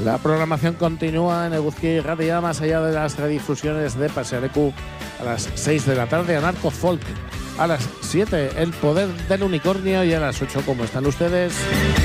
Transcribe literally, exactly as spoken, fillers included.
La programación continúa en Eguzki Ratia, más allá de las redifusiones de Pasealeku a las seis de la tarde, Anarco Folk. A las siete, El Poder del Unicornio, y a las ocho, ¿cómo están ustedes?